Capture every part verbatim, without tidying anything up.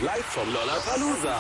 Live vom Lollapalooza.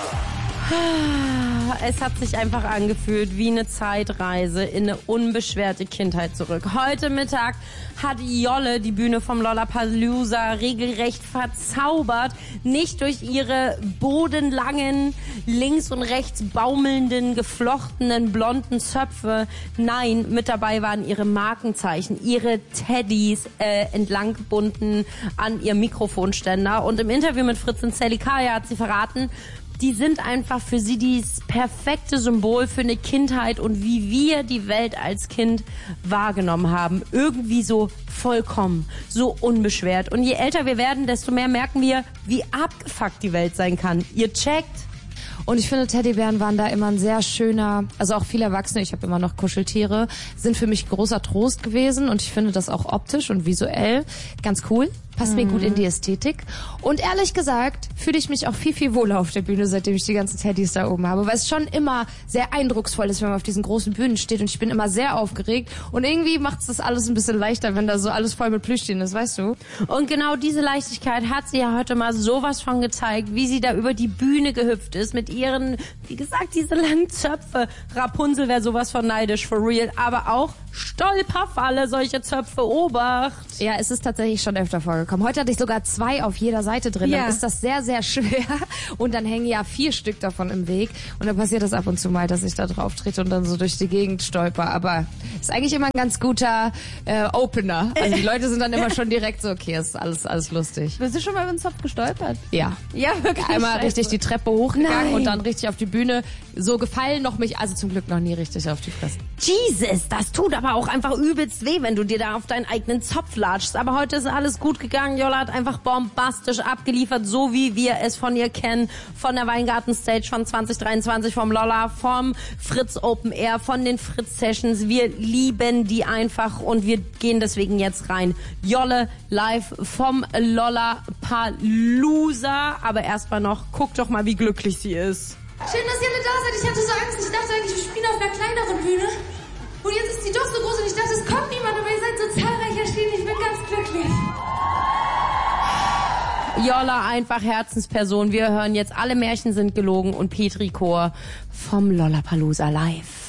Es hat sich einfach angefühlt wie eine Zeitreise in eine unbeschwerte Kindheit zurück. Heute Mittag hat Jolle die Bühne vom Lollapalooza regelrecht verzaubert. Nicht durch ihre bodenlangen, links und rechts baumelnden, geflochtenen, blonden Zöpfe. Nein, mit dabei waren ihre Markenzeichen, ihre Teddys äh, entlang gebunden an ihr Mikrofonständer. Und im Interview mit Fritz und Sally Kaya hat sie verraten, die sind einfach für sie das perfekte Symbol für eine Kindheit und wie wir die Welt als Kind wahrgenommen haben. Irgendwie so vollkommen, so unbeschwert. Und je älter wir werden, desto mehr merken wir, wie abgefuckt die Welt sein kann. Ihr checkt? Und ich finde, Teddybären waren da immer ein sehr schöner, also auch viele Erwachsene, ich habe immer noch Kuscheltiere, sind für mich großer Trost gewesen und ich finde das auch optisch und visuell ganz cool. Passt mir gut in die Ästhetik. Und ehrlich gesagt fühle ich mich auch viel, viel wohler auf der Bühne, seitdem ich die ganzen Teddys da oben habe. Weil es schon immer sehr eindrucksvoll ist, wenn man auf diesen großen Bühnen steht. Und ich bin immer sehr aufgeregt. Und irgendwie macht es das alles ein bisschen leichter, wenn da so alles voll mit Plüschchen ist, weißt du? Und genau diese Leichtigkeit hat sie ja heute mal sowas von gezeigt, wie sie da über die Bühne gehüpft ist mit ihren, wie gesagt, diese langen Zöpfe. Rapunzel wäre sowas von neidisch, for real. Aber auch Stolperfalle, solche Zöpfe, Obacht. Ja, es ist tatsächlich schon öfter vorgekommen. Heute hatte ich sogar zwei auf jeder Seite drin. Ja. Dann ist das sehr, sehr schwer. Und dann hängen ja vier Stück davon im Weg. Und dann passiert das ab und zu mal, dass ich da drauf trete und dann so durch die Gegend stolper. Aber ist eigentlich immer ein ganz guter äh, Opener. Also die Leute sind dann immer schon direkt so, okay, ist alles, alles lustig. Bist du schon mal über den Zopf gestolpert? Ja. Ja, wirklich. Einmal scheiße. richtig die Treppe hochgegangen Nein. und dann richtig auf die Bühne. So gefallen noch mich, also zum Glück noch nie richtig auf die Fresse. Jesus, das tut aber auch einfach übelst weh, wenn du dir da auf deinen eigenen Zopf latschst. Aber heute ist alles gut gegangen. Jolla hat einfach bombastisch abgeliefert, so wie wir es von ihr kennen. Von der Weingarten Stage von zwanzig dreiundzwanzig, vom Lolla, vom Fritz Open Air, von den Fritz Sessions. Wir lieben die einfach und wir gehen deswegen jetzt rein. Jolle live vom Lollapalooza. Aber erstmal noch, guck doch mal, wie glücklich sie ist. Schön, dass ihr alle da seid. Ich hatte so Angst. Ich dachte eigentlich, wir spielen auf einer kleineren Bühne. Und jetzt ist die doch so groß und ich dachte, es kommt niemand. Aber ihr seid so zahlreich erschienen. Ich bin ganz glücklich. Jolla, einfach Herzensperson. Wir hören jetzt Alle Märchen sind gelogen und Petri Chor vom Lollapalooza live.